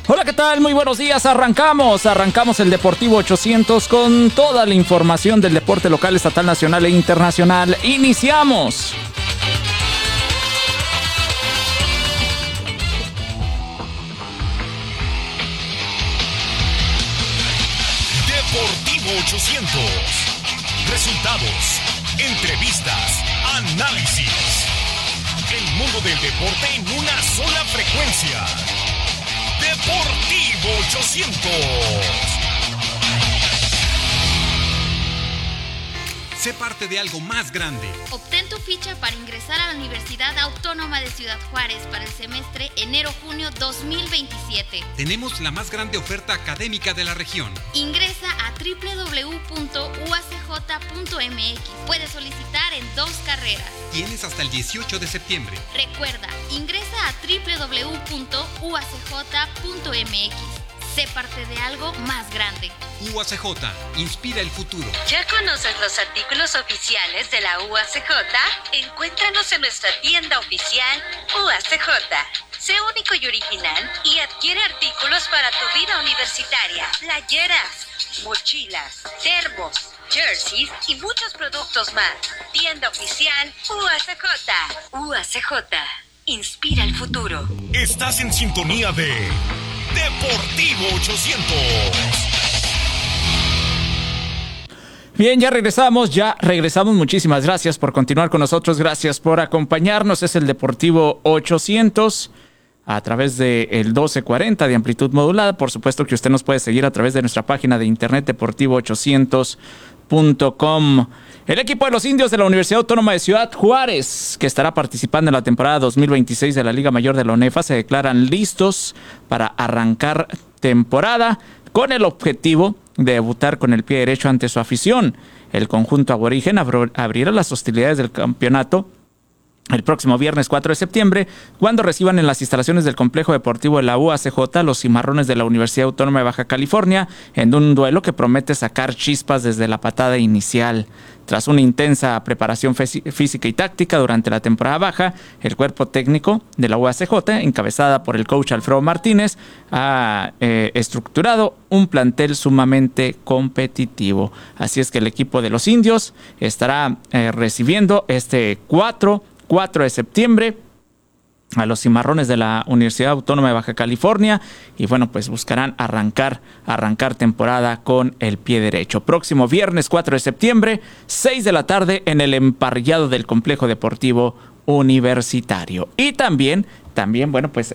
Hola, ¿qué tal? Muy buenos días. Arrancamos el Deportivo 800 con toda la información del deporte local, estatal, nacional e internacional. Iniciamos. Deportivo 800. Resultados, entrevistas, análisis. El mundo del deporte en una sola frecuencia. Deportivo 800. Sé parte de algo más grande. Obtén tu ficha para ingresar a la Universidad Autónoma de Ciudad Juárez para el semestre enero-junio 2027. Tenemos la más grande oferta académica de la región. Ingresa a www.uacj.mx. Puedes solicitar en 2 carreras. Tienes hasta el 18 de septiembre. Recuerda, ingresa a www.uacj.mx. Sé parte de algo más grande. UACJ, inspira el futuro. ¿Ya conoces los artículos oficiales de la UACJ? Encuéntranos en nuestra tienda oficial UACJ. Sé único y original y adquiere artículos para tu vida universitaria. Playeras, mochilas, termos, jerseys y muchos productos más. Tienda oficial UACJ. UACJ, inspira el futuro. Estás en sintonía de Deportivo 800. Bien, ya regresamos. Muchísimas gracias por continuar con nosotros. Gracias por acompañarnos. Es el Deportivo 800 a través del 1240 de amplitud modulada. Por supuesto que usted nos puede seguir a través de nuestra página de internet deportivo800.com. El equipo de los indios de la Universidad Autónoma de Ciudad Juárez, que estará participando en la temporada 2026 de la Liga Mayor de la ONEFA, se declaran listos para arrancar temporada con el objetivo de debutar con el pie derecho ante su afición. El conjunto aborigen abrirá las hostilidades del campeonato el próximo viernes 4 de septiembre, cuando reciban en las instalaciones del complejo deportivo de la UACJ los cimarrones de la Universidad Autónoma de Baja California, en un duelo que promete sacar chispas desde la patada inicial. Tras una intensa preparación física y táctica durante la temporada baja, el cuerpo técnico de la UACJ, encabezada por el coach Alfredo Martínez, ha estructurado un plantel sumamente competitivo. Así es que el equipo de los indios estará recibiendo este 4 de septiembre a los cimarrones de la Universidad Autónoma de Baja California y bueno, pues buscarán arrancar temporada con el pie derecho. Próximo viernes 4 de septiembre, 6 de la tarde en el emparrillado del Complejo Deportivo Universitario. Y también, bueno, pues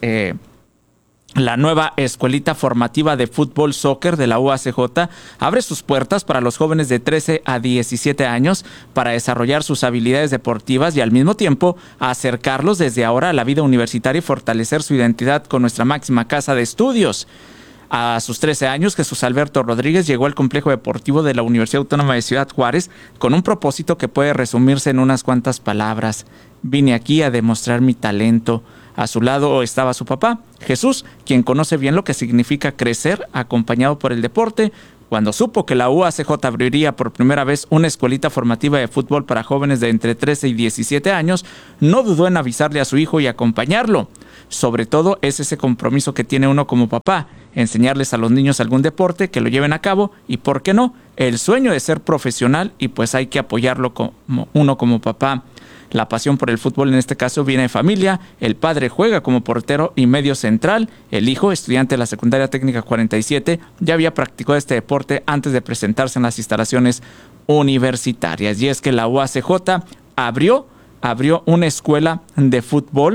la nueva escuelita formativa de fútbol soccer de la UACJ abre sus puertas para los jóvenes de 13 a 17 años para desarrollar sus habilidades deportivas y al mismo tiempo acercarlos desde ahora a la vida universitaria y fortalecer su identidad con nuestra máxima casa de estudios. A sus 13 años, Jesús Alberto Rodríguez llegó al complejo deportivo de la Universidad Autónoma de Ciudad Juárez con un propósito que puede resumirse en unas cuantas palabras. Vine aquí a demostrar mi talento. A su lado estaba su papá, Jesús, quien conoce bien lo que significa crecer acompañado por el deporte. Cuando supo que la UACJ abriría por primera vez una escuelita formativa de fútbol para jóvenes de entre 13 y 17 años, no dudó en avisarle a su hijo y acompañarlo. Sobre todo es ese compromiso que tiene uno como papá, enseñarles a los niños algún deporte, que lo lleven a cabo y, ¿por qué no?, el sueño de ser profesional, y pues hay que apoyarlo como uno como papá. La pasión por el fútbol en este caso viene de familia. El padre juega como portero y medio central. El hijo, estudiante de la Secundaria Técnica 47, ya había practicado este deporte antes de presentarse en las instalaciones universitarias. Y es que la UACJ abrió una escuela de fútbol.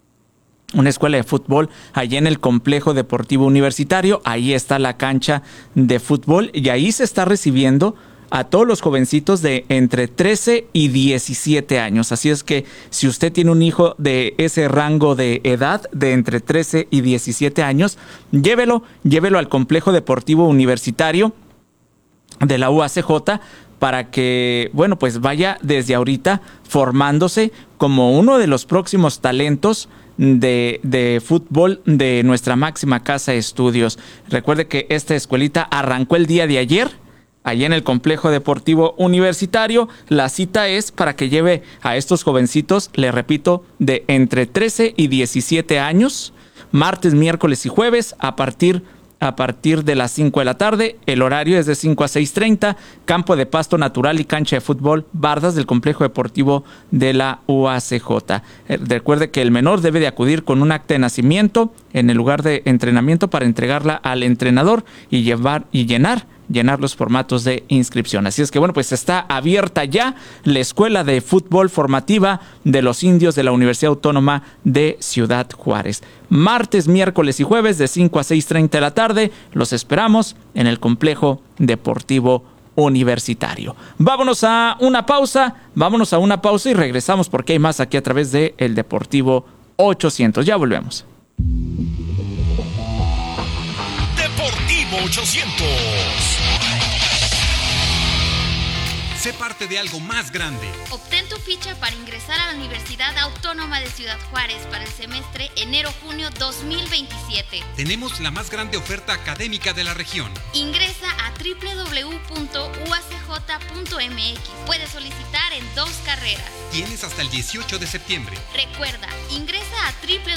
Una escuela de fútbol allí en el Complejo Deportivo Universitario. Ahí está la cancha de fútbol y ahí se está recibiendo a todos los jovencitos de entre 13 y 17 años. Así es que si usted tiene un hijo de ese rango de edad, de entre 13 y 17 años, llévelo al Complejo Deportivo Universitario de la UACJ para que, bueno, pues vaya desde ahorita formándose como uno de los próximos talentos de fútbol de nuestra máxima casa de estudios. Recuerde que esta escuelita arrancó el día de ayer, allí en el Complejo Deportivo Universitario. La cita es para que lleve a estos jovencitos, le repito, de entre 13 y 17 años, martes, miércoles y jueves a partir de las 5 de la tarde. El horario es de 5 a 6:30. Campo de pasto natural y cancha de fútbol Bardas del Complejo Deportivo de la UACJ. Recuerde que el menor debe de acudir con un acta de nacimiento en el lugar de entrenamiento para entregarla al entrenador y llenar los formatos de inscripción. Así es que bueno, pues está abierta ya la Escuela de Fútbol Formativa de los Indios de la Universidad Autónoma de Ciudad Juárez. Martes, miércoles y jueves de 5 a 6:30 de la tarde. Los esperamos en el Complejo Deportivo Universitario. Vámonos a una pausa y regresamos porque hay más aquí a través de El Deportivo 800. Ya volvemos. Deportivo 800. Sé parte de algo más grande. Obtén tu ficha para ingresar a la Universidad Autónoma de Ciudad Juárez para el semestre enero-junio 2027. Tenemos la más grande oferta académica de la región. Ingresa a www.uacj.mx. Puedes solicitar en 2 carreras. Tienes hasta el 18 de septiembre. Recuerda, ingresa a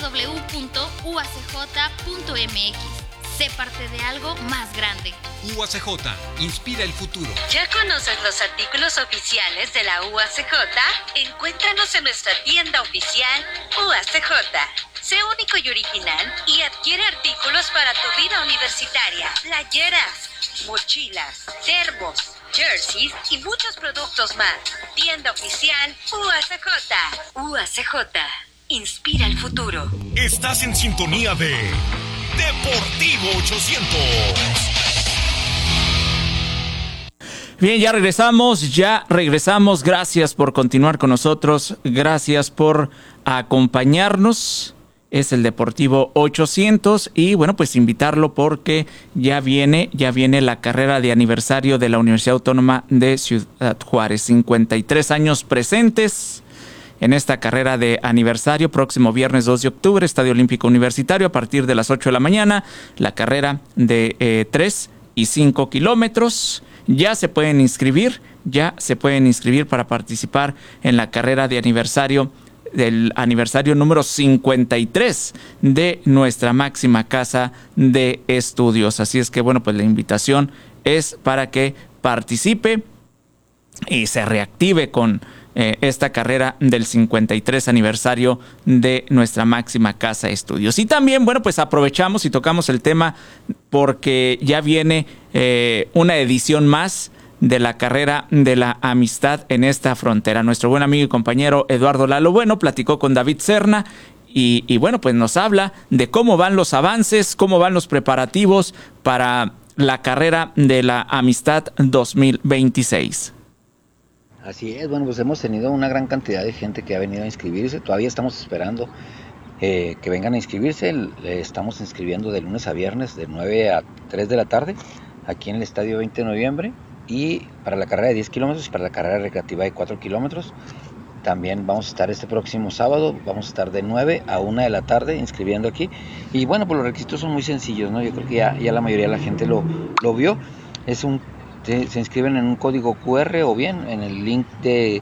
www.uacj.mx. Sé parte de algo más grande. UACJ, inspira el futuro. ¿Ya conoces los artículos oficiales de la UACJ? Encuéntranos en nuestra tienda oficial UACJ. Sé único y original y adquiere artículos para tu vida universitaria. Playeras, mochilas, termos, jerseys y muchos productos más. Tienda oficial UACJ. UACJ, inspira el futuro. Estás en sintonía de Deportivo 800. Bien, ya regresamos. Gracias por continuar con nosotros. Gracias por acompañarnos. Es el Deportivo 800 y bueno, pues invitarlo porque ya viene la carrera de aniversario de la Universidad Autónoma de Ciudad Juárez. 53 años presentes en esta carrera de aniversario. Próximo viernes 2 de octubre, Estadio Olímpico Universitario, a partir de las 8 de la mañana, la carrera de 3 y 5 kilómetros. Ya se pueden inscribir para participar en la carrera de aniversario, del aniversario número 53 de nuestra máxima casa de estudios. Así es que bueno, pues la invitación es para que participe y se reactive con esta carrera del 53 aniversario de nuestra máxima casa de estudios. Y también, bueno, pues aprovechamos y tocamos el tema porque ya viene una edición más de la carrera de la amistad en esta frontera. Nuestro buen amigo y compañero Eduardo Lalo Bueno platicó con David Serna y bueno, pues nos habla de cómo van los avances, cómo van los preparativos para la carrera de la amistad 2026. Así es, bueno, pues hemos tenido una gran cantidad de gente que ha venido a inscribirse. Todavía estamos esperando que vengan a inscribirse. Estamos inscribiendo de lunes a viernes de 9 a 3 de la tarde aquí en el Estadio 20 de noviembre. Y para la carrera de 10 kilómetros y para la carrera recreativa de 4 kilómetros. También vamos a estar este próximo sábado, vamos a estar de 9 a 1 de la tarde inscribiendo aquí. Y bueno, pues los requisitos son muy sencillos, ¿no? Yo creo que ya la mayoría de la gente lo vio. Se inscriben en un código QR o bien en el link de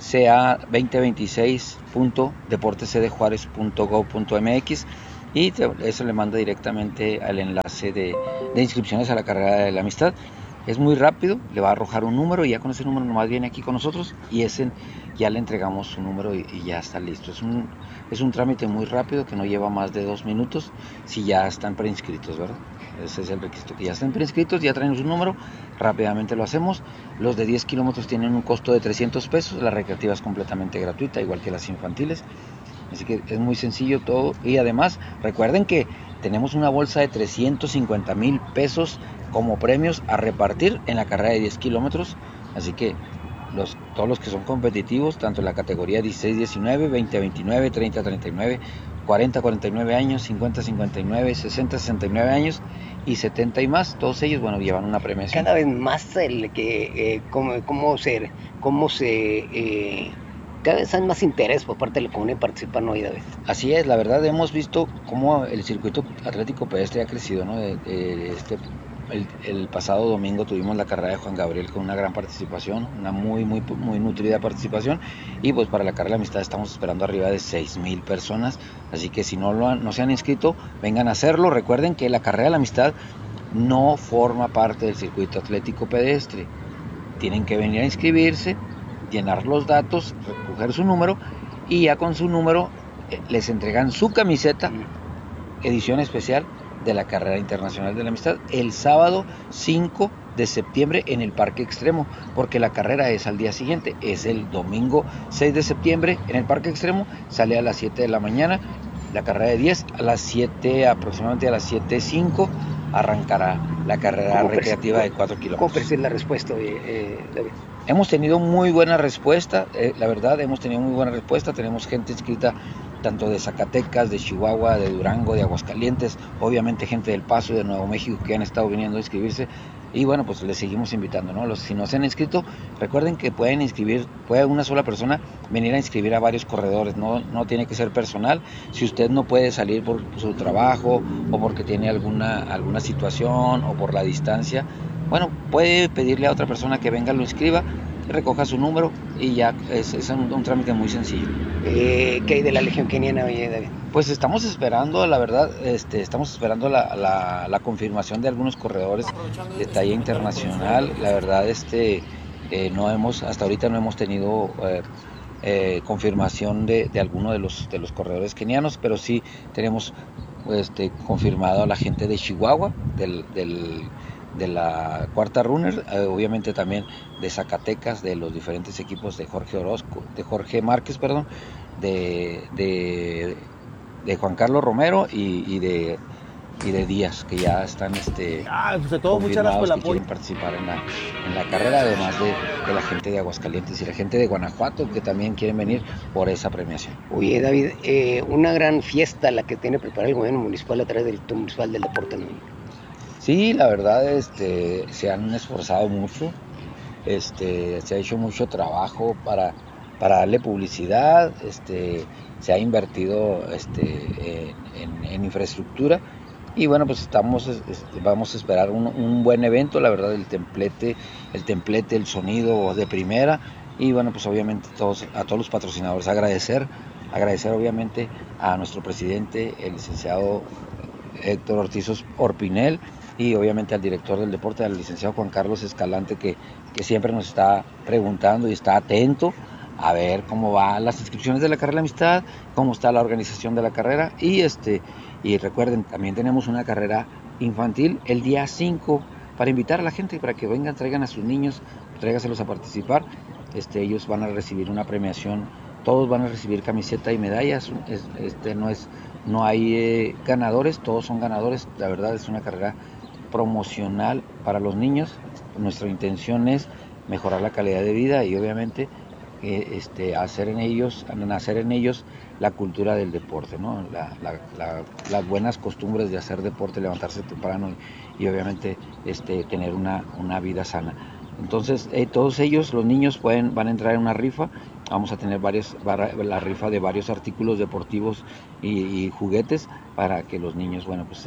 ca2026.deportesdejuarez.gov.mx y eso le manda directamente al enlace de inscripciones a la carrera de la amistad. Es muy rápido, le va a arrojar un número y ya con ese número nomás viene aquí con nosotros y ese ya le entregamos su número y ya está listo. Es un trámite muy rápido que no lleva más de 2 minutos si ya están preinscritos, ¿verdad? Ese es el requisito, que ya estén preinscritos, ya traen su número, rápidamente lo hacemos. Los de 10 kilómetros tienen un costo de 300 pesos, la recreativa es completamente gratuita, igual que las infantiles. Así que es muy sencillo todo y además recuerden que tenemos una bolsa de 350,000 pesos como premios a repartir en la carrera de 10 kilómetros. Así que todos los que son competitivos, tanto en la categoría 16-19, 20-29, 30-39, 40-49 años, 50-59, 60-69 años y 70 y más, todos ellos, bueno, llevan una premiación. Cada vez más cada vez hay más interés por parte de la comunidad participar, ¿no, David? Así es, la verdad hemos visto cómo el circuito atlético pedestre ha crecido, ¿no? el pasado domingo tuvimos la carrera de Juan Gabriel con una gran participación, una muy nutrida participación, y pues para la carrera de la amistad estamos esperando arriba de 6,000 personas, así que si no se han inscrito, vengan a hacerlo. Recuerden que la carrera de la amistad no forma parte del circuito atlético pedestre, tienen que venir a inscribirse, llenar los datos, recoger su número, y ya con su número les entregan su camiseta, edición especial de la Carrera Internacional de la Amistad, el sábado 5 de septiembre en el Parque Extremo, porque la carrera es al día siguiente, es el domingo 6 de septiembre en el Parque Extremo, sale a las 7 de la mañana, la carrera de 10, a las 7, aproximadamente a las 7:05, arrancará la carrera recreativa de 4 kilómetros. ¿Cómo percibes la respuesta, David? Hemos tenido muy buena respuesta, la verdad, hemos tenido muy buena respuesta, tenemos gente inscrita tanto de Zacatecas, de Chihuahua, de Durango, de Aguascalientes, obviamente gente del Paso y de Nuevo México que han estado viniendo a inscribirse, y bueno, pues les seguimos invitando, ¿no? Si no se han inscrito, recuerden que puede una sola persona venir a inscribir a varios corredores, no tiene que ser personal. Si usted no puede salir por su trabajo o porque tiene alguna situación o por la distancia, bueno, puede pedirle a otra persona que venga, lo inscriba, recoja su número y ya es un trámite muy sencillo. ¿Qué hay de la Legión Keniana, David? Pues estamos esperando, la verdad, la confirmación de algunos corredores de talla internacional. La verdad, hasta ahorita no hemos tenido confirmación de alguno de los corredores kenianos, pero sí tenemos confirmado a la gente de Chihuahua, de la cuarta runner, obviamente también de Zacatecas, de los diferentes equipos de Jorge Márquez, de Juan Carlos Romero y de Díaz, que ya están pues todo, muchas gracias por el apoyo. Quieren participar en la carrera, además de la gente de Aguascalientes y la gente de Guanajuato, que también quieren venir por esa premiación. Oye, David, una gran fiesta la que tiene preparada el gobierno municipal a través del Instituto Municipal del Deporte, ¿no? Sí, la verdad, se han esforzado mucho, se ha hecho mucho trabajo para darle publicidad, se ha invertido en infraestructura, y bueno, pues vamos a esperar un buen evento, la verdad, el templete, el sonido de primera, y bueno, pues obviamente a todos los patrocinadores agradecer obviamente a nuestro presidente, el licenciado Héctor Ortiz Orpinel, y obviamente al director del deporte, al licenciado Juan Carlos Escalante, que siempre nos está preguntando y está atento a ver cómo van las inscripciones de la carrera de la amistad, cómo está la organización de la carrera, y recuerden, también tenemos una carrera infantil el día 5 para invitar a la gente, para que vengan, traigan a sus niños, tráigaselos a participar. Ellos van a recibir una premiación, todos van a recibir camiseta y medallas, no hay ganadores, todos son ganadores. La verdad, es una carrera promocional para los niños. Nuestra intención es mejorar la calidad de vida y obviamente nacer en ellos la cultura del deporte, ¿no? Las buenas costumbres de hacer deporte, levantarse temprano y obviamente tener una vida sana. Entonces todos ellos, los niños, van a entrar en una rifa. Vamos a tener la rifa de varios artículos deportivos y juguetes para que los niños, bueno, pues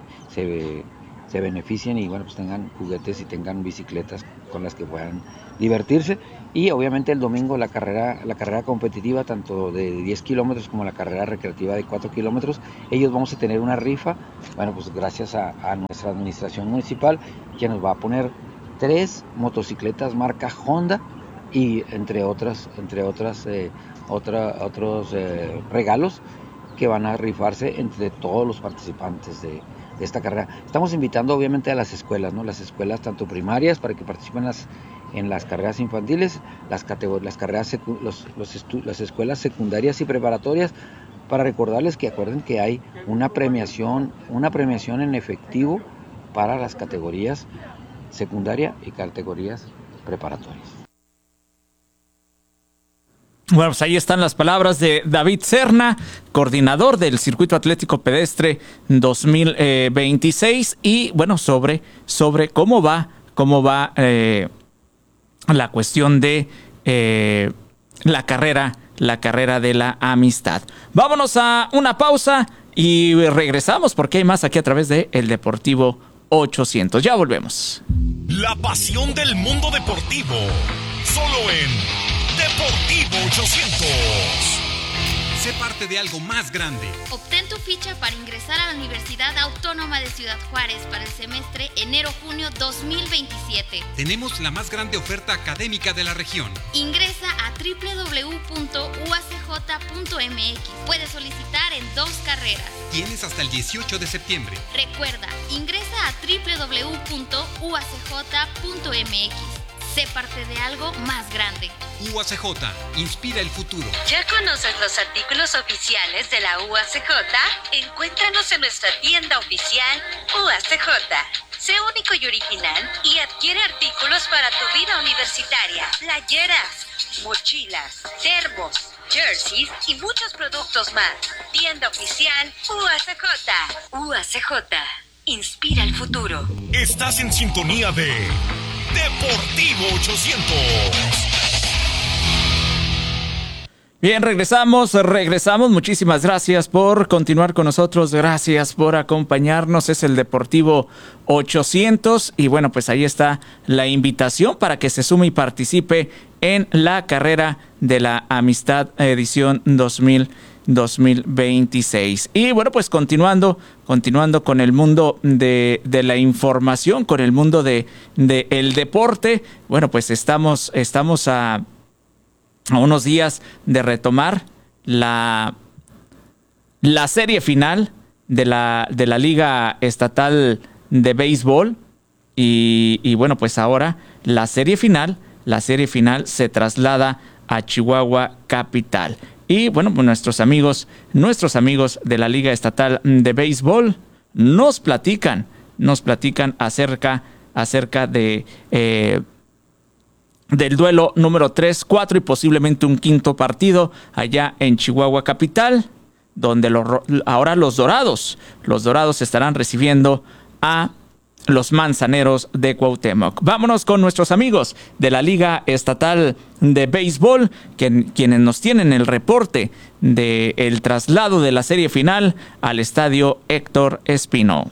se beneficien y bueno, pues tengan juguetes y tengan bicicletas con las que puedan divertirse. Y obviamente el domingo la carrera competitiva, tanto de 10 kilómetros como la carrera recreativa de 4 kilómetros, ellos vamos a tener una rifa, bueno, pues gracias a nuestra administración municipal, que nos va a poner 3 motocicletas marca Honda y entre otros regalos que van a rifarse entre todos los participantes de esta carrera. Estamos invitando obviamente a las escuelas, ¿no? Las escuelas tanto primarias para que participen en las carreras infantiles, las escuelas secundarias y preparatorias, para recordarles que acuerden que hay una premiación en efectivo para las categorías secundaria y categorías preparatorias. Bueno, pues ahí están las palabras de David Serna, coordinador del Circuito Atlético Pedestre 2026, y bueno, sobre cómo va la cuestión de la carrera de la amistad. Vámonos a una pausa y regresamos porque hay más aquí a través de El Deportivo 800. Ya volvemos. La pasión del mundo deportivo, solo en Deportivo 800. Sé parte de algo más grande. Obtén tu ficha para ingresar a la Universidad Autónoma de Ciudad Juárez para el semestre enero-junio 2027. Tenemos la más grande oferta académica de la región. Ingresa a www.uacj.mx. Puedes solicitar en 2 carreras. Tienes hasta el 18 de septiembre. Recuerda, ingresa a www.uacj.mx. Sé parte de algo más grande. UACJ, inspira el futuro. ¿Ya conoces los artículos oficiales de la UACJ? Encuéntranos en nuestra tienda oficial UACJ. Sé único y original y adquiere artículos para tu vida universitaria. Playeras, mochilas, termos, jerseys y muchos productos más. Tienda oficial UACJ. UACJ, inspira el futuro. Estás en sintonía de Deportivo 800. Bien, regresamos. Muchísimas gracias por continuar con nosotros. Gracias por acompañarnos. Es el Deportivo 800. Y bueno, pues ahí está la invitación para que se sume y participe en la carrera de la Amistad edición 2026. Y bueno, pues continuando con el mundo de la información, con el mundo de el deporte. Bueno, pues estamos a unos días de retomar la serie final de la Liga Estatal de Béisbol. Y bueno, pues ahora la serie final se traslada a Chihuahua Capital. Y bueno, pues nuestros amigos de la Liga Estatal de Béisbol nos platican acerca de del duelo número 3, 4 y posiblemente un quinto partido allá en Chihuahua Capital, donde ahora los Dorados estarán recibiendo a los Manzaneros de Cuauhtémoc. Vámonos con nuestros amigos de la Liga Estatal de Béisbol, quienes nos tienen el reporte del traslado de la serie final al estadio Héctor Espino.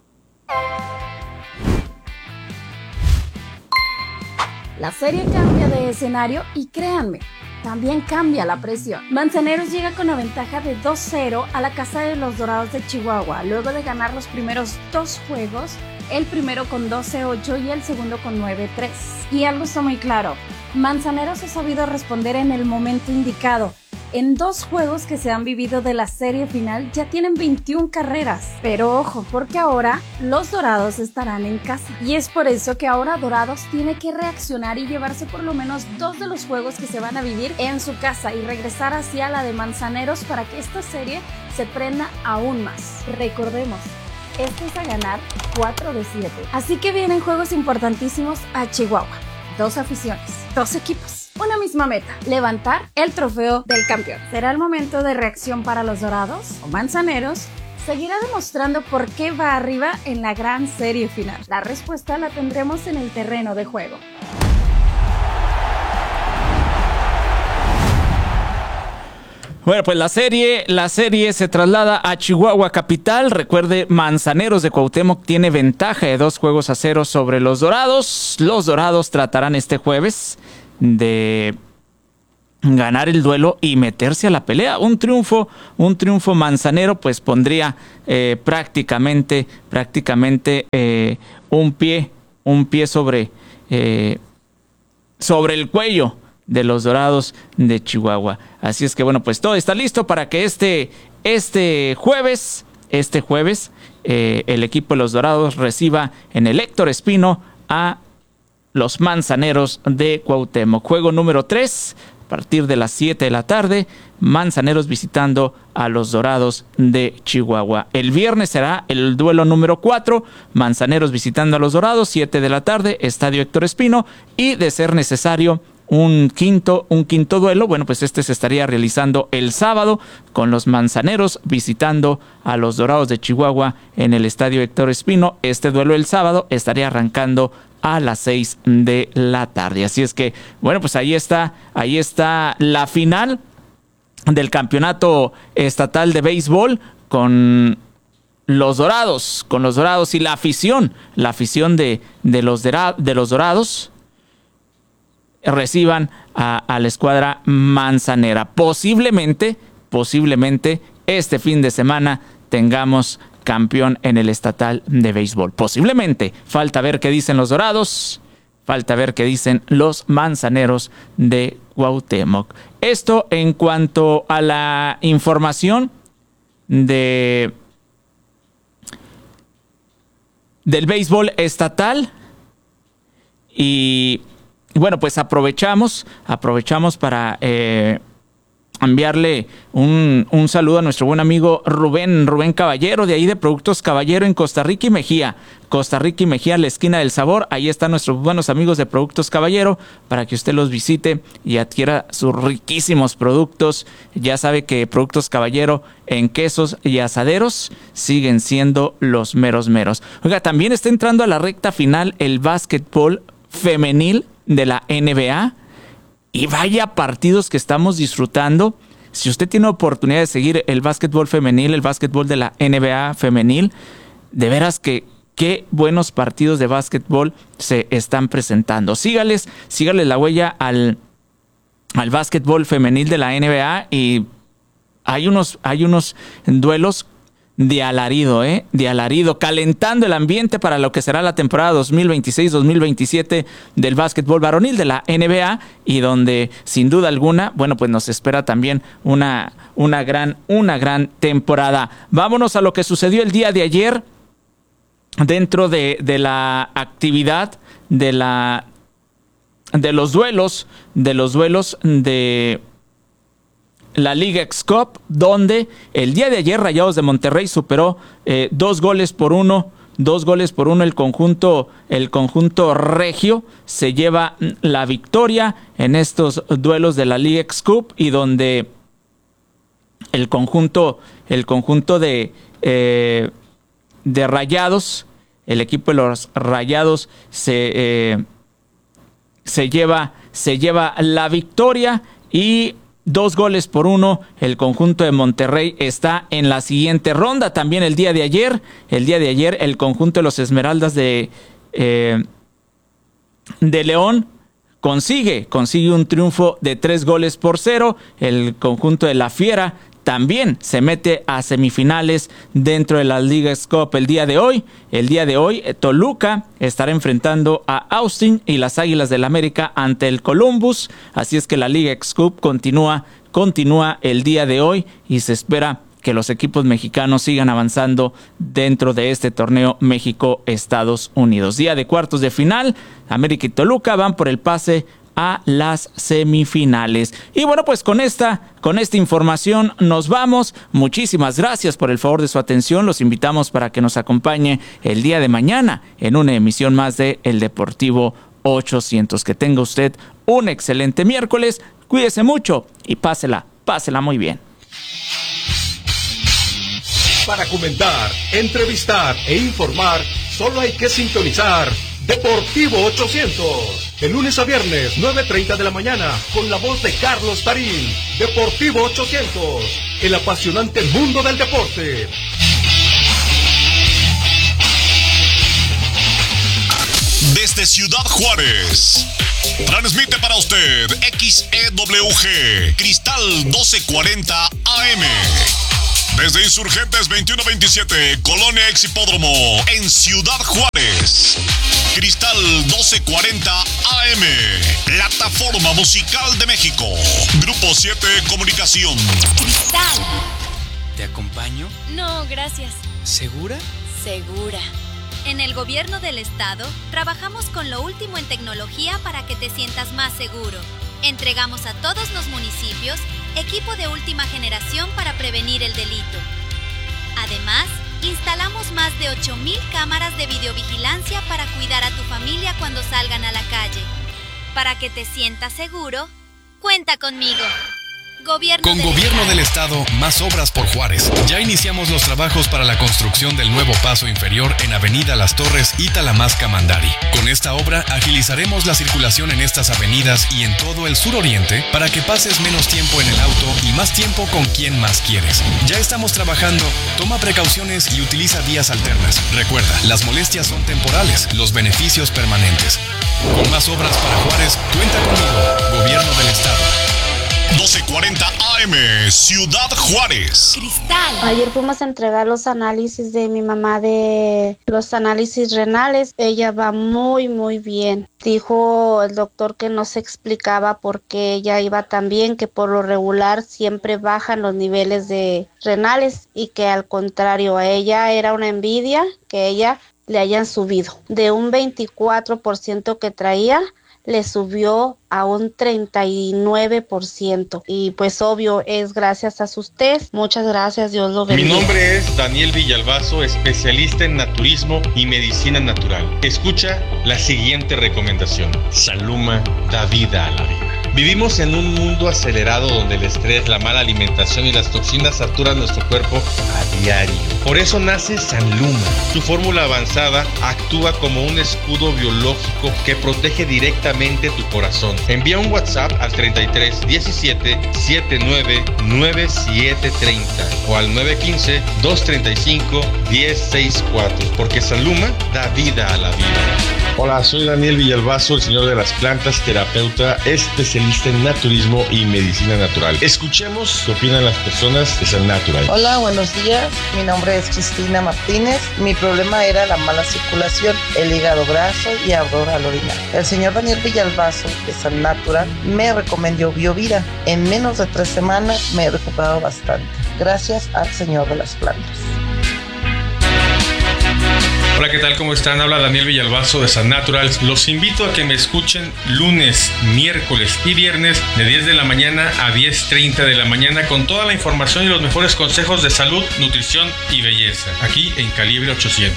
La serie cambia de escenario y créanme, también cambia la presión. Manzaneros llega con la ventaja de 2-0 a la casa de los Dorados de Chihuahua, luego de ganar los primeros 2 juegos, el primero con 12-8 y el segundo con 9-3. Y algo está muy claro, Manzaneros ha sabido responder en el momento indicado. En 2 juegos que se han vivido de la serie final ya tienen 21 carreras. Pero ojo, porque ahora los Dorados estarán en casa. Y es por eso que ahora Dorados tiene que reaccionar y llevarse por lo menos 2 de los juegos que se van a vivir en su casa y regresar hacia la de Manzaneros para que esta serie se prenda aún más. Recordemos, esto es a ganar 4 de 7. Así que vienen juegos importantísimos a Chihuahua. 2 aficiones, 2 equipos. Una misma meta, levantar el trofeo del campeón. ¿Será el momento de reacción para los Dorados o Manzaneros? Seguirá demostrando por qué va arriba en la gran serie final. La respuesta la tendremos en el terreno de juego. Bueno, pues la serie se traslada a Chihuahua Capital. Recuerde, Manzaneros de Cuauhtémoc tiene ventaja de 2-0 sobre los Dorados. Los Dorados tratarán este jueves de ganar el duelo y meterse a la pelea. Un triunfo manzanero pues pondría prácticamente un pie sobre el cuello de los Dorados de Chihuahua. Así es que bueno, pues todo está listo para que este jueves el equipo de los Dorados reciba en el Héctor Espino a los Manzaneros de Cuauhtémoc. Juego número 3, a partir de las 7 de la tarde, Manzaneros visitando a los Dorados de Chihuahua. El viernes será el duelo número 4, Manzaneros visitando a los Dorados, 7 de la tarde, Estadio Héctor Espino, y de ser necesario un quinto duelo. Bueno, pues este se estaría realizando el sábado con los Manzaneros visitando a los Dorados de Chihuahua en el Estadio Héctor Espino. Este duelo el sábado estaría arrancando a las 6 de la tarde. Así es que, bueno, pues ahí está la final del campeonato estatal de béisbol con los Dorados y la afición de los Dorados reciban a la escuadra manzanera. Posiblemente este fin de semana tengamos campeón en el estatal de béisbol. Posiblemente. Falta ver qué dicen los Dorados. Falta ver qué dicen los manzaneros de Cuauhtémoc. Esto en cuanto a la información del béisbol estatal. Y bueno, pues aprovechamos para enviarle un saludo a nuestro buen amigo Rubén Caballero, de ahí de Productos Caballero en Costa Rica y Mejía, la esquina del sabor. Ahí están nuestros buenos amigos de Productos Caballero para que usted los visite y adquiera sus riquísimos productos. Ya sabe que Productos Caballero en quesos y asaderos siguen siendo los meros. Oiga, también está entrando a la recta final el básquetbol femenil de la NBA. Y vaya partidos que estamos disfrutando. Si usted tiene oportunidad de seguir el básquetbol femenil, el básquetbol de la NBA femenil, de veras que qué buenos partidos de básquetbol se están presentando. Sígales la huella al básquetbol femenil de la NBA y hay unos duelos de alarido, calentando el ambiente para lo que será la temporada 2026-2027 del básquetbol varonil de la NBA, y donde sin duda alguna, bueno, pues nos espera también una gran temporada. Vámonos a lo que sucedió el día de ayer dentro de la actividad de los duelos de la Liga X-Cup, donde el día de ayer Rayados de Monterrey superó 2 goles por uno el conjunto regio. Se lleva la victoria en estos duelos de la Liga X-Cup, y donde el conjunto de Rayados, el equipo de los Rayados se lleva la victoria, y 2 goles por 1, el conjunto de Monterrey está en la siguiente ronda. También el día de ayer el conjunto de los Esmeraldas de León consigue un triunfo de 3 goles por 0. El conjunto de la Fiera también se mete a semifinales dentro de la Liga X-Cup el día de hoy. Toluca estará enfrentando a Austin y las Águilas del América ante el Columbus. Así es que la Liga X-Cup continúa el día de hoy, y se espera que los equipos mexicanos sigan avanzando dentro de este torneo México-Estados Unidos. Día de cuartos de final, América y Toluca van por el pase a las semifinales. Y bueno, pues con esta información nos vamos. Muchísimas gracias por el favor de su atención. Los invitamos para que nos acompañe el día de mañana en una emisión más de El Deportivo 800. Que tenga usted un excelente miércoles. Cuídese mucho y pásela muy bien. Para comentar, entrevistar e informar, solo hay que sintonizar Deportivo 800. De lunes a viernes, 9:30 de la mañana, con la voz de Carlos Tarín. Deportivo 800, el apasionante mundo del deporte. Desde Ciudad Juárez, transmite para usted XEWG, Cristal 1240 AM. Desde Insurgentes 2127, Colonia Ex Hipódromo, en Ciudad Juárez. Cristal 1240 AM, Plataforma Musical de México. Grupo 7 Comunicación. Cristal. ¿Te acompaño? No, gracias. ¿Segura? Segura. En el gobierno del estado, trabajamos con lo último en tecnología para que te sientas más seguro. Entregamos a todos los municipios equipo de última generación para prevenir el delito. Además, instalamos más de 8,000 cámaras de videovigilancia para cuidar a tu familia cuando salgan a la calle. Para que te sientas seguro, cuenta conmigo. Con Gobierno del Estado, más obras por Juárez. Ya iniciamos los trabajos para la construcción del nuevo paso inferior en Avenida Las Torres y Talamasca-Mandari. Con esta obra agilizaremos la circulación en estas avenidas y en todo el suroriente para que pases menos tiempo en el auto y más tiempo con quien más quieres. Ya estamos trabajando. Toma precauciones y utiliza vías alternas. Recuerda, las molestias son temporales, los beneficios permanentes. Con más obras para Juárez, cuenta conmigo. Gobierno del Estado. 1240 AM, Ciudad Juárez. Cristal. Ayer fuimos a entregar los análisis de mi mamá, de los análisis renales. Ella va muy bien. Dijo el doctor que no se explicaba por qué ella iba tan bien, que por lo regular siempre bajan los niveles de renales y que al contrario a ella era una envidia que ella le hayan subido. De un 24% que traía, le subió a un 39%. Y pues obvio, es gracias a sus test. Muchas gracias, Dios lo bendiga. Mi nombre es Daniel Villalbazo, especialista en naturismo y medicina natural. Escucha la siguiente recomendación. Sanluma da vida a la vida. Vivimos en un mundo acelerado donde el estrés, la mala alimentación y las toxinas saturan nuestro cuerpo a diario. Por eso nace Sanluma. Su fórmula avanzada actúa como un escudo biológico que protege directamente tu corazón. Envía un WhatsApp al 33 17 79 97 30 o al 915 235 1064, porque Sanluma da vida a la vida. Hola, soy Daniel Villalbazo, el señor de las plantas, terapeuta, especialista en naturismo y medicina natural. Escuchemos qué opinan las personas de San Natural. Hola, buenos días. Mi nombre es Cristina Martínez. Mi problema era la mala circulación, el hígado graso y ardor al orinar. El señor Daniel Villalbazo de San Natural me recomendó Biovida. En menos de 3 semanas me he recuperado bastante. Gracias al señor de las plantas. Hola, ¿qué tal? ¿Cómo están? Habla Daniel Villalbazo de San Natural. Los invito a que me escuchen lunes, miércoles y viernes de 10 de la mañana a 10:30 de la mañana con toda la información y los mejores consejos de salud, nutrición y belleza. Aquí en Calibre 800.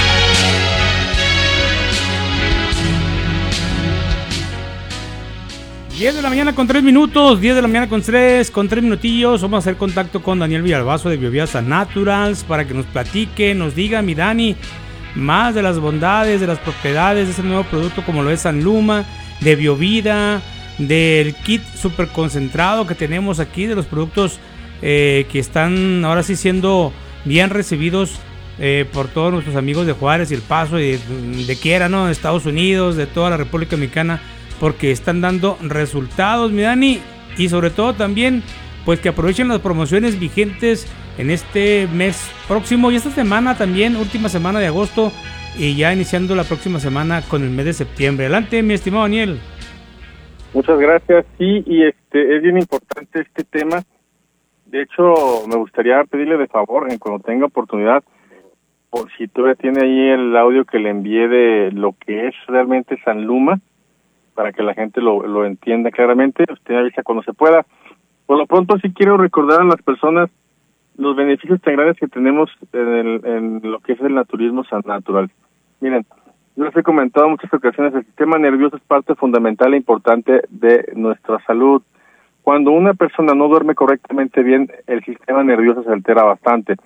Diez de la mañana con 3 minutos, 10 de la mañana con 3 minutillos. Vamos a hacer contacto con Daniel Villalbazo de Biovida San Naturals para que nos platique, nos diga, mi Dani, más de las bondades, de las propiedades de ese nuevo producto como lo es Sanluma, de Biovida, del kit super concentrado que tenemos aquí, de los productos que están ahora sí siendo bien recibidos por todos nuestros amigos de Juárez y El Paso y de quiera, ¿no? De Estados Unidos, de toda la República Mexicana, porque están dando resultados, mi Dani, y sobre todo también pues que aprovechen las promociones vigentes en este mes próximo y esta semana también, última semana de agosto, y ya iniciando la próxima semana con el mes de septiembre. Adelante, mi estimado Daniel. Muchas gracias. Sí, y es bien importante este tema. De hecho, me gustaría pedirle de favor, cuando tenga oportunidad, por si todavía tiene ahí el audio que le envié de lo que es realmente Sanluma, para que la gente lo entienda claramente. Usted avisa cuando se pueda. Por lo pronto sí quiero recordar a las personas los beneficios tan grandes que tenemos en lo que es el naturismo San Natural. Miren, yo les he comentado en muchas ocasiones, el sistema nervioso es parte fundamental e importante de nuestra salud. Cuando una persona no duerme correctamente bien, el sistema nervioso se altera bastante.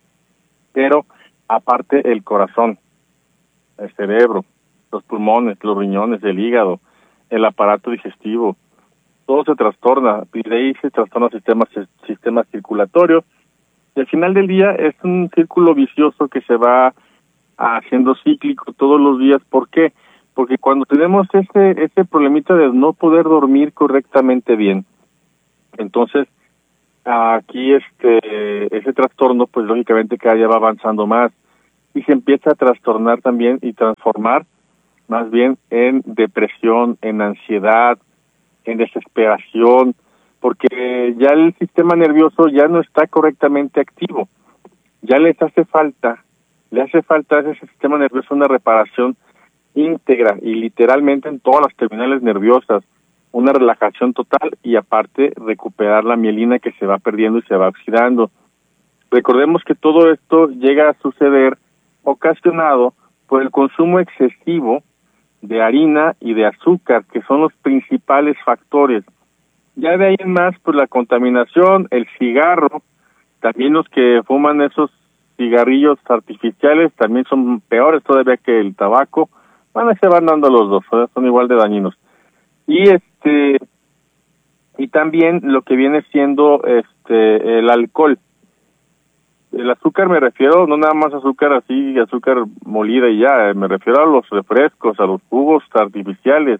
Pero aparte el corazón, el cerebro, los pulmones, los riñones, el hígado, el aparato digestivo, todo se trastorna, y de ahí se trastorna el sistema circulatorio, y al final del día es un círculo vicioso que se va haciendo cíclico todos los días. ¿Por qué? Porque cuando tenemos ese problemita de no poder dormir correctamente bien, entonces aquí ese trastorno pues lógicamente cada día va avanzando más y se empieza a trastornar también y transformar más bien en depresión, en ansiedad, en desesperación, porque ya el sistema nervioso ya no está correctamente activo. Ya le hace falta a ese sistema nervioso una reparación íntegra y literalmente en todas las terminales nerviosas, una relajación total y aparte recuperar la mielina que se va perdiendo y se va oxidando. Recordemos que todo esto llega a suceder ocasionado por el consumo excesivo de harina y de azúcar, que son los principales factores. Ya de ahí en más, pues la contaminación, el cigarro, también los que fuman esos cigarrillos artificiales también son peores todavía que el tabaco. Bueno, se van dando los dos, son igual de dañinos. Y también lo que viene siendo el alcohol. El azúcar me refiero, no nada más azúcar así, azúcar molida y ya, me refiero a los refrescos, a los jugos artificiales,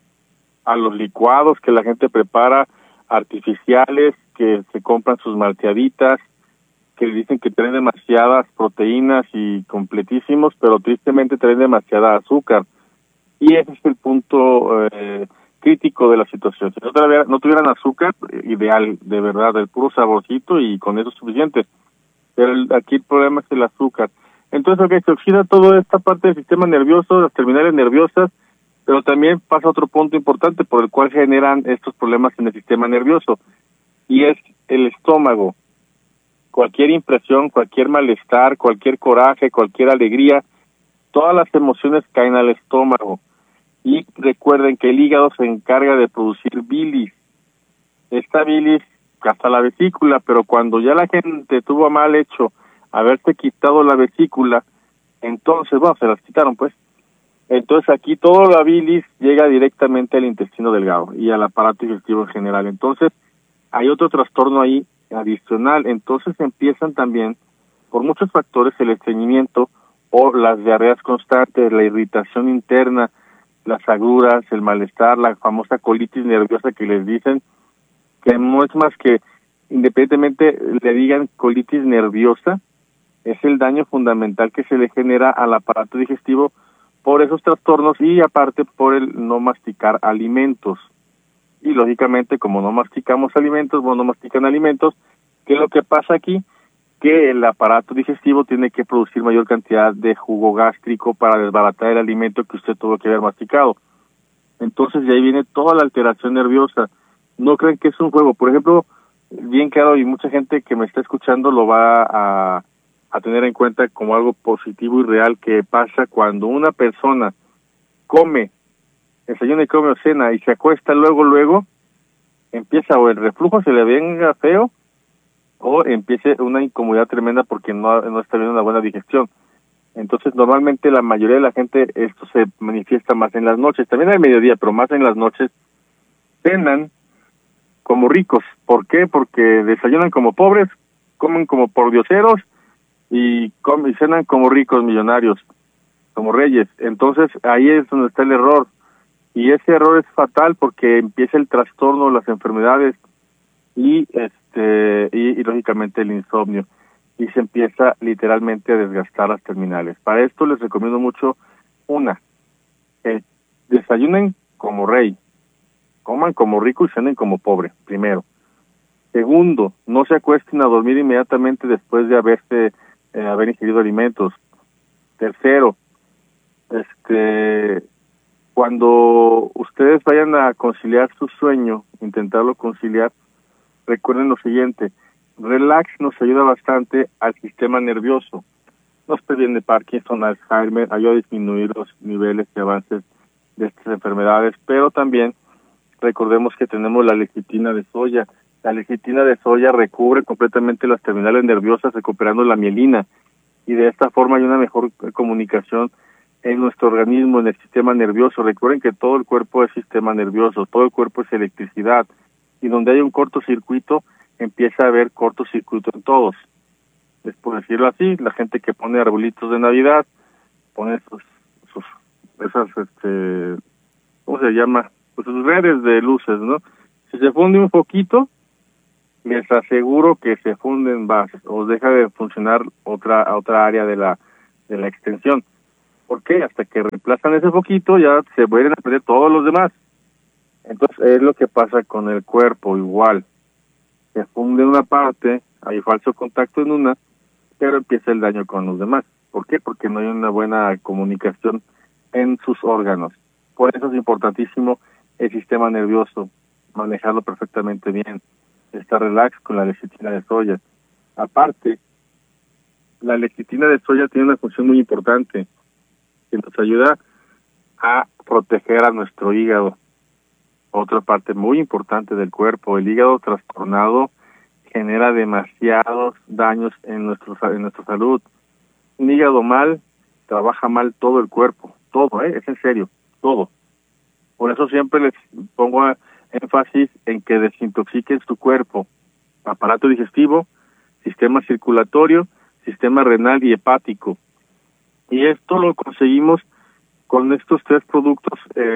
a los licuados que la gente prepara artificiales, que se compran sus malteaditas, que dicen que traen demasiadas proteínas y completísimos, pero tristemente traen demasiada azúcar. Y ese es el punto crítico de la situación. Si no tuvieran azúcar, ideal, de verdad, el puro saborcito y con eso es suficiente. Pero aquí el problema es el azúcar. Entonces, se oxida toda esta parte del sistema nervioso, las terminales nerviosas, pero también pasa otro punto importante por el cual generan estos problemas en el sistema nervioso, y es el estómago. Cualquier impresión, cualquier malestar, cualquier coraje, cualquier alegría, todas las emociones caen al estómago. Y recuerden que el hígado se encarga de producir bilis. Esta bilis hasta la vesícula, pero cuando ya la gente tuvo a mal hecho haberse quitado la vesícula, entonces, se las quitaron pues. Entonces aquí toda la bilis llega directamente al intestino delgado y al aparato digestivo en general. Entonces hay otro trastorno ahí adicional. Entonces empiezan también, por muchos factores, el estreñimiento o las diarreas constantes, la irritación interna, las agruras, el malestar, la famosa colitis nerviosa que les dicen, que no es más que, independientemente le digan colitis nerviosa, es el daño fundamental que se le genera al aparato digestivo por esos trastornos y aparte por el no masticar alimentos. Y lógicamente, como no masticamos alimentos, no mastican alimentos, ¿qué es lo que pasa aquí? Que el aparato digestivo tiene que producir mayor cantidad de jugo gástrico para desbaratar el alimento que usted tuvo que haber masticado. Entonces de ahí viene toda la alteración nerviosa. No creen que es un juego. Por ejemplo, bien claro, y mucha gente que me está escuchando lo va a tener en cuenta como algo positivo y real, que pasa cuando una persona come, desayuna y come o cena y se acuesta luego, empieza o el reflujo se le venga feo o empiece una incomodidad tremenda porque no está viendo una buena digestión. Entonces normalmente la mayoría de la gente esto se manifiesta más en las noches, también al mediodía, pero más en las noches. Cenan como ricos. ¿Por qué? Porque desayunan como pobres, comen como pordioseros y cenan como ricos, millonarios, como reyes. Entonces ahí es donde está el error, y ese error es fatal porque empieza el trastorno, las enfermedades y lógicamente el insomnio, y se empieza literalmente a desgastar las terminales. Para esto les recomiendo mucho desayunen como rey, coman como rico y cenen como pobre, primero. Segundo, no se acuesten a dormir inmediatamente después de haber ingerido alimentos. Tercero, cuando ustedes vayan a conciliar su sueño, intentarlo conciliar, recuerden lo siguiente: relax nos ayuda bastante al sistema nervioso, nos previene Parkinson, Alzheimer, ayuda a disminuir los niveles de avances de estas enfermedades, pero también recordemos que tenemos la lecitina de soya. La lecitina de soya recubre completamente las terminales nerviosas, recuperando la mielina, y de esta forma hay una mejor comunicación en nuestro organismo, en el sistema nervioso. Recuerden que todo el cuerpo es sistema nervioso, todo el cuerpo es electricidad, y donde hay un cortocircuito, empieza a haber cortocircuito en todos. Es por decirlo así, la gente que pone arbolitos de Navidad, pone esas, ¿cómo se llama? Pues sus redes de luces, ¿no? Si se funde un poquito, les aseguro que se funden más, o deja de funcionar otra área de la extensión. ¿Por qué? Hasta que reemplazan ese poquito, ya se vuelven a perder todos los demás. Entonces es lo que pasa con el cuerpo, igual. Se funde una parte, hay falso contacto en una, pero empieza el daño con los demás. ¿Por qué? Porque no hay una buena comunicación en sus órganos. Por eso es importantísimo el sistema nervioso, manejarlo perfectamente bien, estar relax con la lecitina de soya. Aparte, la lecitina de soya tiene una función muy importante, que nos ayuda a proteger a nuestro hígado. otra parte muy importante del cuerpo. El hígado trastornado genera demasiados daños en nuestra salud. Un hígado mal, trabaja mal todo el cuerpo, todo, es en serio, todo. Por eso siempre les pongo énfasis en que desintoxiquen su cuerpo, aparato digestivo, sistema circulatorio, sistema renal y hepático. Y esto lo conseguimos con estos 3 productos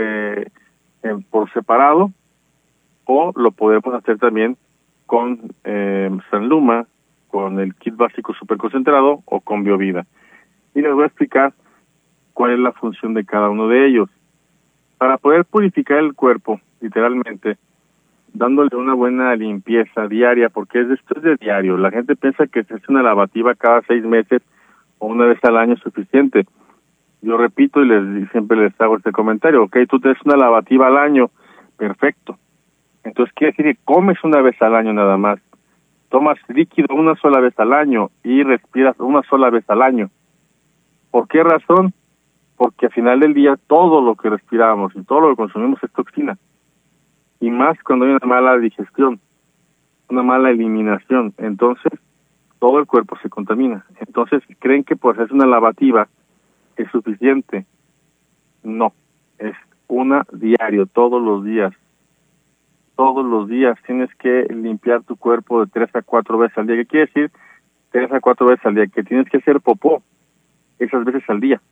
por separado, o lo podemos hacer también con Sanluma, con el kit básico superconcentrado o con BioVida. Y les voy a explicar cuál es la función de cada uno de ellos. Para poder purificar el cuerpo, literalmente, dándole una buena limpieza diaria, porque esto es de diario. La gente piensa que se hace una lavativa cada 6 meses o una vez al año es suficiente. Yo repito y siempre les hago este comentario, ok, tú te haces una lavativa al año, perfecto. Entonces quiere decir que comes una vez al año nada más, tomas líquido una sola vez al año y respiras una sola vez al año. ¿Por qué razón? Porque al final del día todo lo que respiramos y todo lo que consumimos es toxina. Y más cuando hay una mala digestión, una mala eliminación. Entonces, todo el cuerpo se contamina. Entonces, ¿creen que por hacerse una lavativa es suficiente? No, es una diario, todos los días. Todos los días tienes que limpiar tu cuerpo de 3 a 4 veces al día. ¿Qué quiere decir 3 a 4 veces al día? Que tienes que hacer popó esas veces al día.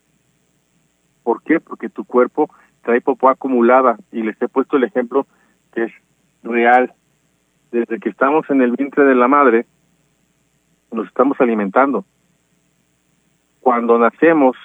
¿Por qué? Porque tu cuerpo trae popó acumulada, y les he puesto el ejemplo que es real. Desde que estamos en el vientre de la madre, nos estamos alimentando. Cuando nacemos,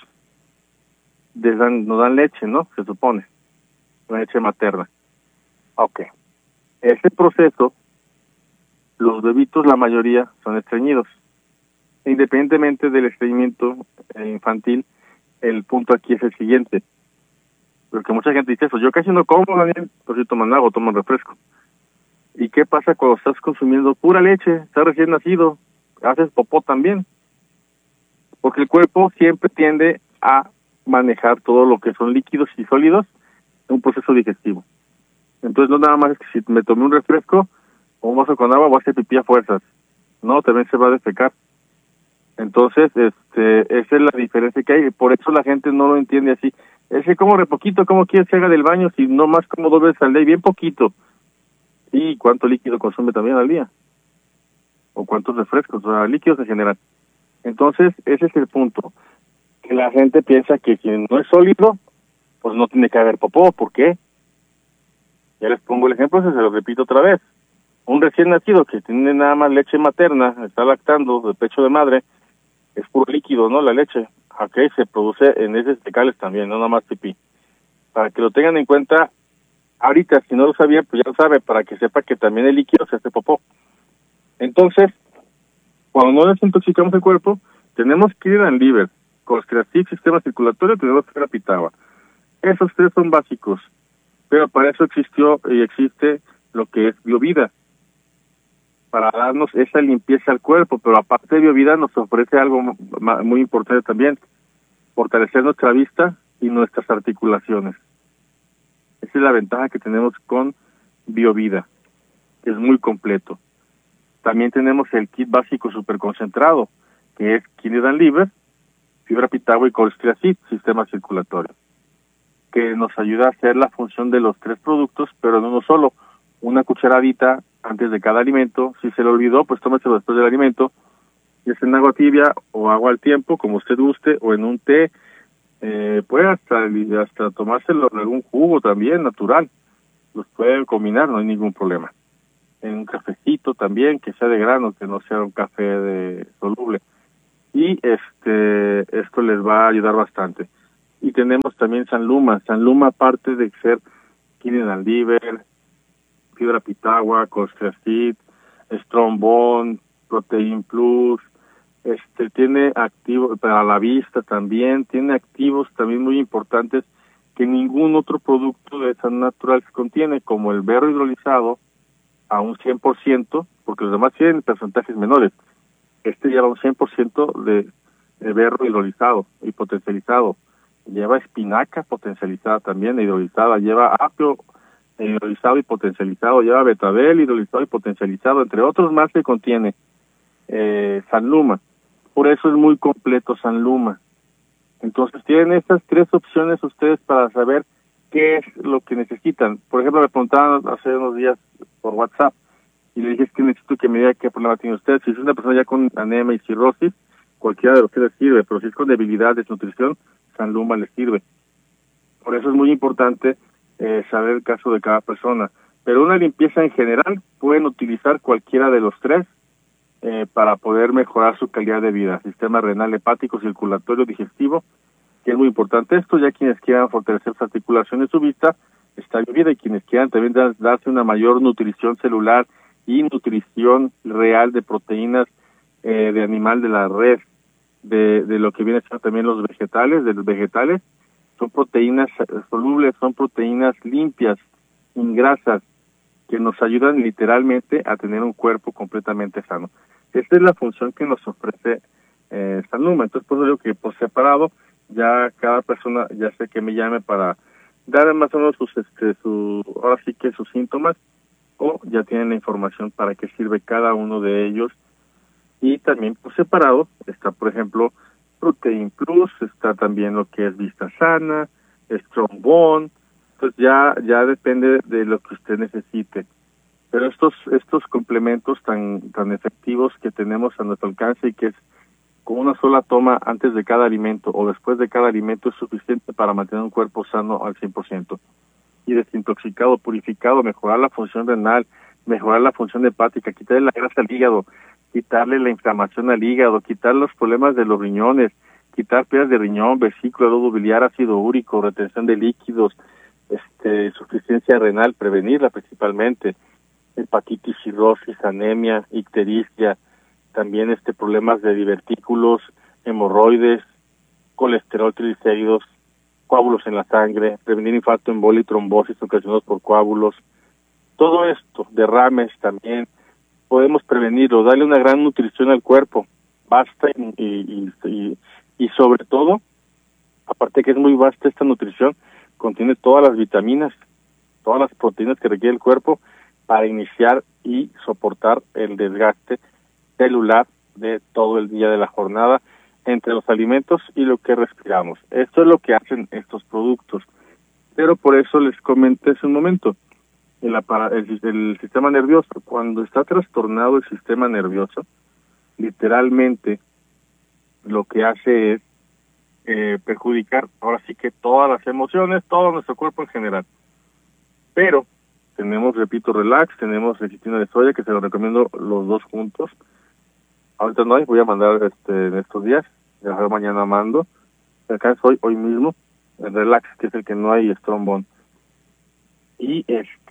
nos dan leche, ¿no? Se supone, la leche materna. Ok. Ese proceso, los bebitos, la mayoría, son estreñidos. Independientemente del estreñimiento infantil, el punto aquí es el siguiente. Porque mucha gente dice eso, yo casi no como, Daniel, pero si toman agua, toman refresco. ¿Y qué pasa cuando estás consumiendo pura leche, estás recién nacido, haces popó también? Porque el cuerpo siempre tiende a manejar todo lo que son líquidos y sólidos en un proceso digestivo. Entonces no nada más es que si me tomé un refresco o un vaso con agua voy a hacer pipí a fuerzas. No, también se va a defecar. Entonces, esa es la diferencia que hay. Por eso la gente no lo entiende así. Es que como re poquito, ¿cómo quieres que haga del baño si no más como 2 veces al día? Bien poquito. ¿Y cuánto líquido consume también al día? ¿O cuántos refrescos? O sea, líquidos en general. Entonces, ese es el punto. Que la gente piensa que si no es sólido, pues no tiene que haber popó. ¿Por qué? Ya les pongo el ejemplo, se lo repito otra vez. Un recién nacido que tiene nada más leche materna, está lactando de pecho de madre, es puro líquido, ¿no? La leche. Ok, se produce en heces fecales también, no nada más pipí. Para que lo tengan en cuenta, ahorita, si no lo sabían, pues ya lo sabe, para que sepa que también el líquido se hace popó. Entonces, cuando no desintoxicamos el cuerpo, tenemos Kidney and Liver, Colchicine, sistema circulatorio, tenemos Fibra Pitagua. Esos 3 son básicos, pero para eso existió y existe lo que es BioVida, para darnos esa limpieza al cuerpo. Pero aparte de BioVida nos ofrece algo muy importante también, fortalecer nuestra vista y nuestras articulaciones. Esa es la ventaja que tenemos con BioVida, que es muy completo. También tenemos el kit básico superconcentrado, que es Kidney and Liver, Fibra Pitagua y Colchicine, sistema circulatorio, que nos ayuda a hacer la función de los 3 productos, pero en uno solo. Una cucharadita antes de cada alimento. Si se le olvidó, pues tómeselo después del alimento, ya sea en agua tibia o agua al tiempo, como usted guste, o en un té. Puede hasta tomárselo en algún jugo también, natural. Los pueden combinar, no hay ningún problema. En un cafecito también, que sea de grano, que no sea un café de soluble. Y esto les va a ayudar bastante. Y tenemos también Sanluma. Sanluma, aparte de ser Kidney and Liver, Fibra Pitagua, Colchicine, Strong Bone, Protein Plus, tiene activos para la vista también, tiene activos también muy importantes que ningún otro producto de San Natural contiene, como el berro hidrolizado a un 100%, porque los demás tienen porcentajes menores. Lleva un 100% de berro hidrolizado y potencializado. Lleva espinaca potencializada también, hidrolizada. Lleva apio hidrolizado y potencializado, lleva betabel, hidrolizado y potencializado, entre otros más que contiene Sanluma. Por eso es muy completo Sanluma. Entonces tienen estas 3 opciones ustedes para saber qué es lo que necesitan. Por ejemplo, me preguntaban hace unos días por WhatsApp y le dije, es que necesito que me diga qué problema tiene usted. Si es una persona ya con anemia y cirrosis, cualquiera de los que les sirve, pero si es con debilidad, desnutrición, Sanluma les sirve. Por eso es muy importante saber el caso de cada persona. Pero una limpieza en general, pueden utilizar cualquiera de los 3 para poder mejorar su calidad de vida. Sistema renal, hepático, circulatorio, digestivo, que es muy importante esto. Ya quienes quieran fortalecer su articulación y su vista, está bien, y quienes quieran también darse una mayor nutrición celular y nutrición real de proteínas de animal de la red, de lo que viene siendo también los vegetales, son proteínas solubles, son proteínas limpias, sin grasas, que nos ayudan literalmente a tener un cuerpo completamente sano. Esta es la función que nos ofrece Sanluma. Entonces, por eso digo que por separado, ya cada persona ya sé que me llame para dar más o menos ahora sí que sus síntomas, o ya tienen la información para qué sirve cada uno de ellos. Y también por separado está, por ejemplo, Protein Plus, está también lo que es Vista Sana, Strong Bone. Entonces ya depende de lo que usted necesite. Pero estos complementos tan efectivos que tenemos a nuestro alcance y que es con una sola toma antes de cada alimento o después de cada alimento es suficiente para mantener un cuerpo sano al 100%. Y desintoxicado, purificado, mejorar la función renal, mejorar la función hepática, quitarle la grasa al hígado, quitarle la inflamación al hígado, quitar los problemas de los riñones, quitar piedras de riñón, vesícula, lodo biliar, ácido úrico, retención de líquidos, insuficiencia renal, prevenirla principalmente, hepatitis, cirrosis, anemia, ictericia, también problemas de divertículos, hemorroides, colesterol, triglicéridos, coágulos en la sangre, prevenir infarto, embolia y trombosis ocasionados por coágulos. Todo esto, derrames también, podemos prevenirlo, darle una gran nutrición al cuerpo, basta y sobre todo, aparte que es muy vasta esta nutrición, contiene todas las vitaminas, todas las proteínas que requiere el cuerpo para iniciar y soportar el desgaste celular de todo el día de la jornada entre los alimentos y lo que respiramos. Esto es lo que hacen estos productos. Pero por eso les comenté hace un momento, el sistema nervioso, cuando está trastornado el sistema nervioso, literalmente lo que hace es perjudicar ahora sí que todas las emociones, todo nuestro cuerpo en general. Pero tenemos, repito, Relax, tenemos lecitina de soya, que se lo recomiendo los 2 juntos. Ahorita no hay, voy a mandar en estos días, ya mañana mando. Acá estoy hoy mismo, el Relax, que es el que no hay, Strong Bone. Y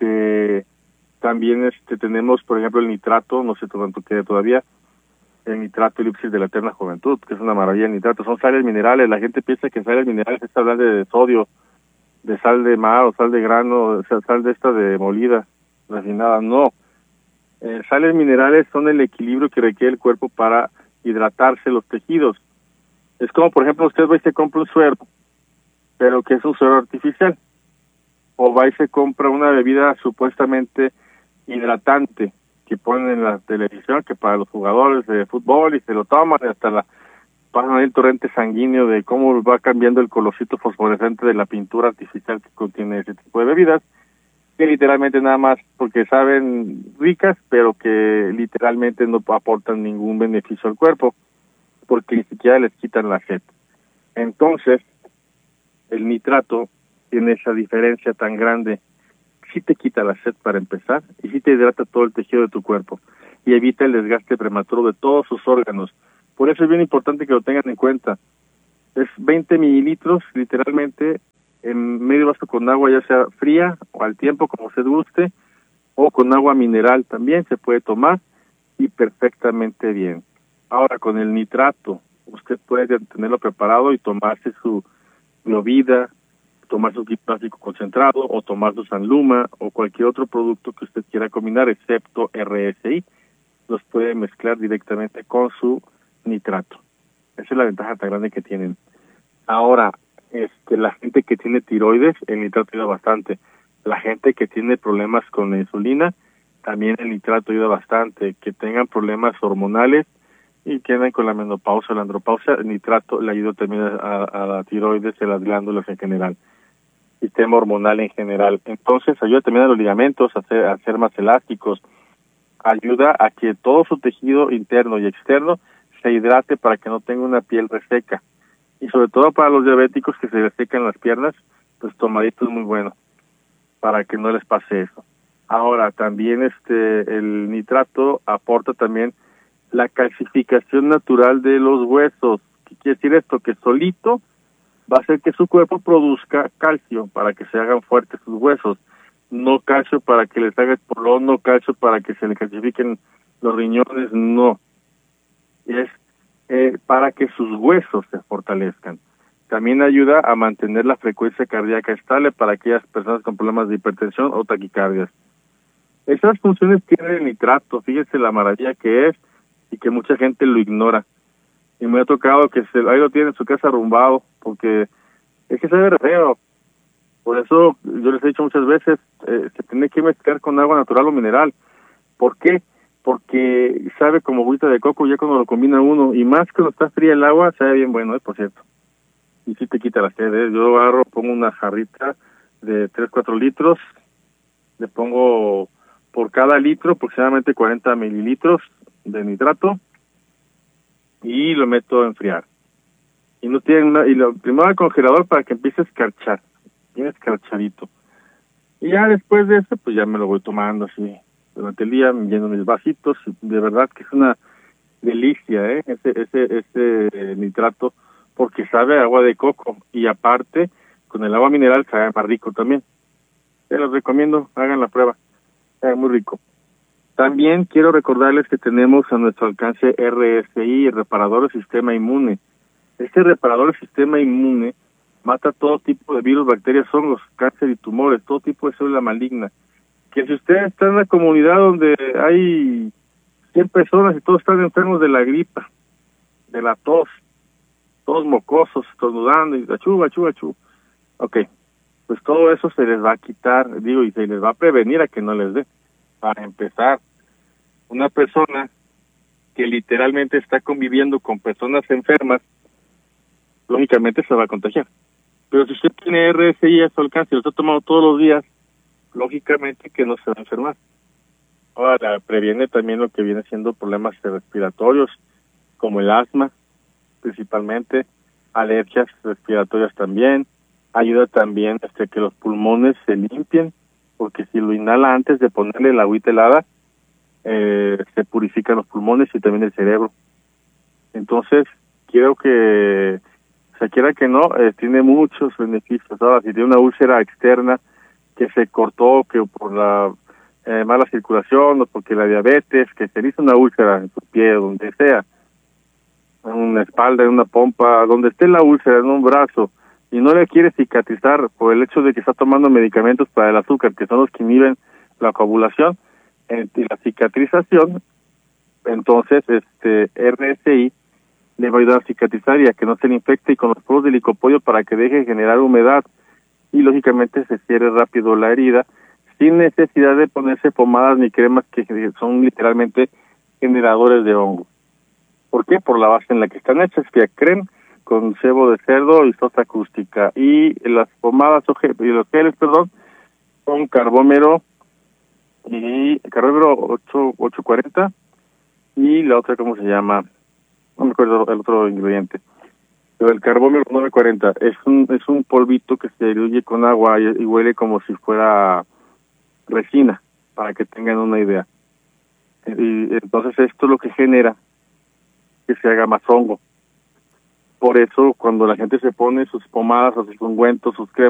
también tenemos, por ejemplo, el nitrato, no sé cuánto quede todavía, el nitrato elipsis de la eterna juventud, que es una maravilla el nitrato. Son sales minerales, la gente piensa que sales minerales es hablar de sodio, de sal de mar o sal de grano, o sea, sal de de molida, refinada, no. Sales minerales son el equilibrio que requiere el cuerpo para hidratarse los tejidos. Es como, por ejemplo, usted va y se compra un suero, pero que es un suero artificial. O va y se compra una bebida supuestamente hidratante que ponen en la televisión, que para los jugadores de fútbol, y se lo toman y hasta pasan ahí el torrente sanguíneo de cómo va cambiando el colorcito fosforescente de la pintura artificial que contiene ese tipo de bebidas, que literalmente nada más porque saben ricas, pero que literalmente no aportan ningún beneficio al cuerpo, porque ni siquiera les quitan la sed. Entonces, el nitrato tiene esa diferencia tan grande. Sí te quita la sed para empezar, y sí te hidrata todo el tejido de tu cuerpo, y evita el desgaste prematuro de todos sus órganos. Por eso es bien importante que lo tengan en cuenta. Es 20 mililitros, literalmente, en medio vaso con agua, ya sea fría o al tiempo, como se guste, o con agua mineral también se puede tomar, y perfectamente bien. Ahora, con el nitrato, usted puede tenerlo preparado y tomarse su Globida, tomar su kit básico concentrado, o tomar su Sanluma, o cualquier otro producto que usted quiera combinar, excepto RSI, los puede mezclar directamente con su nitrato. Esa es la ventaja tan grande que tienen. Ahora, la gente que tiene tiroides, el nitrato ayuda bastante. La gente que tiene problemas con la insulina, también el nitrato ayuda bastante. Que tengan problemas hormonales y queden con la menopausia o la andropausia, el nitrato le ayuda también a la tiroides y a las glándulas en general, sistema hormonal en general. Entonces ayuda también a los ligamentos a ser más elásticos, ayuda a que todo su tejido interno y externo se hidrate para que no tenga una piel reseca. Y sobre todo para los diabéticos que se resecan las piernas, pues tomadito es muy bueno para que no les pase eso. Ahora, también el nitrato aporta también la calcificación natural de los huesos. ¿Qué quiere decir esto? Que solito va a hacer que su cuerpo produzca calcio para que se hagan fuertes sus huesos. No calcio para que les haga espolón, no calcio para que se le calcifiquen los riñones, no. Es para que sus huesos se fortalezcan. También ayuda a mantener la frecuencia cardíaca estable para aquellas personas con problemas de hipertensión o taquicardias. Esas funciones tiene el nitrato, fíjense la maravilla que es y que mucha gente lo ignora. Y me ha tocado que ahí lo tiene en su casa arrumbado, porque es que se ve feo. Por eso yo les he dicho muchas veces, se tiene que mezclar con agua natural o mineral. ¿Por qué? Porque sabe como agüita de coco ya cuando lo combina uno, y más cuando está fría el agua, sabe bien bueno, por cierto. Y sí te quita la sed, Yo agarro, pongo una jarrita de 3-4 litros, le pongo por cada litro aproximadamente 40 mililitros de nitrato y lo meto a enfriar. Y no tiene y lo primero al congelador para que empiece a escarchar, bien escarchadito. Y ya después de eso, pues ya me lo voy tomando así durante el día, lleno mis vasitos, y de verdad que es una delicia, ese nitrato, porque sabe a agua de coco, y aparte, con el agua mineral sabe más rico también. Se los recomiendo, hagan la prueba, sabe muy rico. También quiero recordarles que tenemos a nuestro alcance RSI, el reparador del sistema inmune. Este reparador del sistema inmune mata todo tipo de virus, bacterias, hongos, cáncer y tumores, todo tipo de célula maligna. Que si usted está en una comunidad donde hay 100 personas y todos están enfermos de la gripa, de la tos, todos mocosos, estornudando y achú. Ok, pues todo eso se les va a quitar, y se les va a prevenir a que no les dé. Para empezar, una persona que literalmente está conviviendo con personas enfermas, lógicamente se va a contagiar. Pero si usted tiene RSI a su alcance y lo está tomando todos los días, lógicamente que no se va a enfermar. Ahora, previene también lo que viene siendo problemas respiratorios, como el asma, principalmente, alergias respiratorias también. Ayuda también que los pulmones se limpien, porque si lo inhala antes de ponerle la agüita helada, se purifican los pulmones y también el cerebro. Entonces, quiero que, quiera que no, tiene muchos beneficios. Ahora, si tiene una úlcera externa que se cortó, que por la mala circulación o porque la diabetes, que se hizo una úlcera en su pie, donde sea, en una espalda, en una pompa, donde esté la úlcera, en un brazo, y no le quiere cicatrizar por el hecho de que está tomando medicamentos para el azúcar, que son los que inhiben la coagulación y la cicatrización, entonces RSI le va a ayudar a cicatrizar y a que no se le infecte, y con los polvos de licopodio para que deje de generar humedad y lógicamente se cierre rápido la herida sin necesidad de ponerse pomadas ni cremas que son literalmente generadores de hongo. ¿Por qué? Por la base en la que están hechas, Fiacrem con sebo de cerdo y sosa acústica, y las pomadas y los geles, con carbómero 840 y la otra, ¿cómo se llama? No me acuerdo el otro ingrediente. Pero el carbómero 940 es un polvito que se diluye con agua y huele como si fuera resina, para que tengan una idea. Y entonces esto es lo que genera que se haga más hongo. Por eso, cuando la gente se pone sus pomadas o sus ungüentos, sus cremas,